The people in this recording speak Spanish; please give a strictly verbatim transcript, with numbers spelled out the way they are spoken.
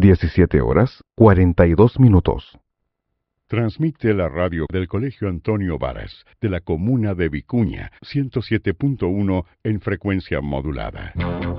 diecisiete horas cuarenta y dos minutos. Transmite la radio del Colegio Antonio Varas, de la comuna de Vicuña, ciento siete punto uno en frecuencia modulada.